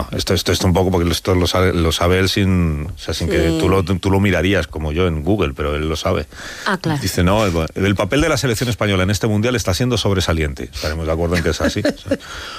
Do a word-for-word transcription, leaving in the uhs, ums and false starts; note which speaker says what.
Speaker 1: no, esto, esto, esto un poco, porque esto lo sabe, lo sabe él sin, o sea, sin sí. que tú lo, tú lo mirarías como yo en Google, pero él lo sabe.
Speaker 2: Ah, claro.
Speaker 1: Dice, no, el, el papel de la selección española en este mundial está siendo sobresaliente. Estaremos de acuerdo en que es así. O sea,